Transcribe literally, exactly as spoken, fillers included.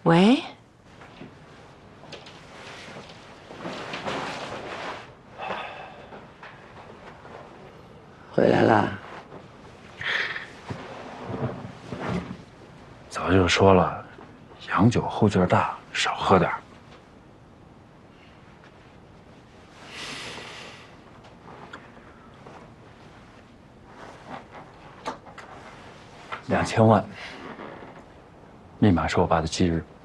喂， 回来啦。 早就说了，洋酒后劲大，少喝点。两千万，密码是我爸的忌日。